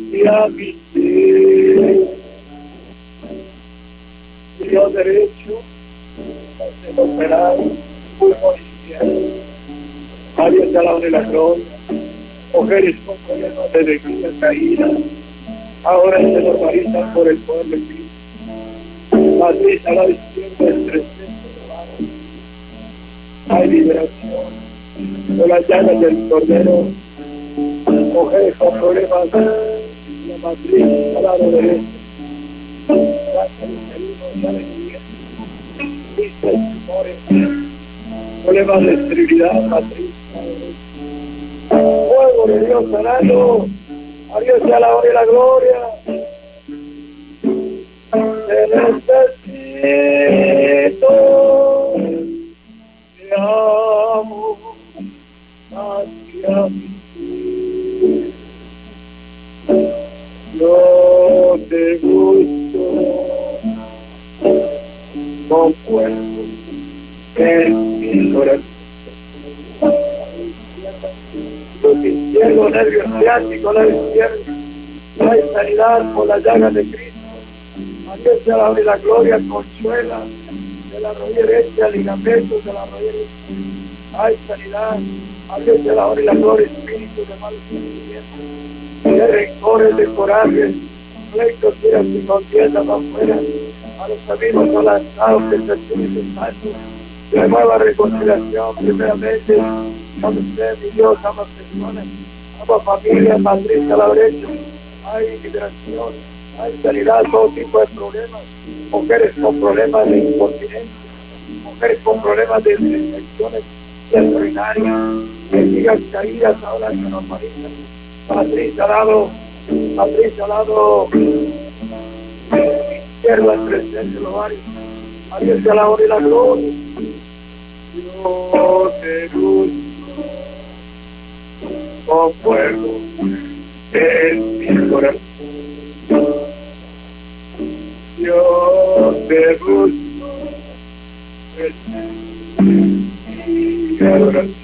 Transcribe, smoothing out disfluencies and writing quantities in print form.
y a mi ser. Río derecho, el operado, pulmón izquierdo. A Dios sea la honra y la gloria. Mujeres con problemas de declive caída, ahora se normalizan por el poder de Cristo. Matriz a la izquierda del 300 hay liberación por las llagas del Cordero. Mujeres con problemas de la matriz al lado derecho. Problemas de esterilidad, matriz. Fuego de Dios sanando. A Dios sea la honra y la gloria. Te necesito. Te amo. Hacia mí. Yo te busco con fuego en mi corazón. Los izquierdos, nervios ciáticos, la izquierda, hay sanidad por las llagas de Cristo. A Dios sea la honra y la gloria, consuela de la rodilla derecha, ligamentos de la rodilla derecha. Hay sanidad. A Dios sea la honra y la gloria, espíritu de malos sentimientos, de rencores, de corajes, pleitos, tiras y contiendas afuera. A los amigos alanzados que el Espíritu Santo, de nueva reconciliación, primeramente. Ama usted, mi Dios, ama personas, ama familia, matriz a la derecha. Hay liberación, hay sanidad, todo tipo de problemas. Mujeres con problemas de incontinencia, mujeres con problemas de infecciones urinarias, vejigas caídas, ahora se normalizan. Matriz al lado izquierdo al presente del ovario. A Dios sea la honra y la gloria. Yo te busco con fuego en mi corazón. Yo te busco en mi corazón.